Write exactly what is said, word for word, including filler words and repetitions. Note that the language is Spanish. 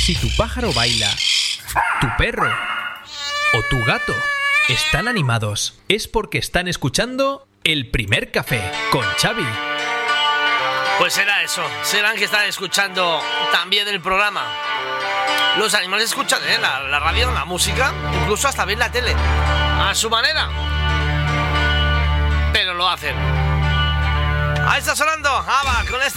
Si tu pájaro baila, tu perro o tu gato están animados, es porque están escuchando El Primer Café con Xavi. Pues será eso, serán que están escuchando también el programa. Los animales escuchan, ¿eh? la, la radio, la música, incluso hasta ven la tele, a su manera. Pero lo hacen. Ahí está sonando Ava con este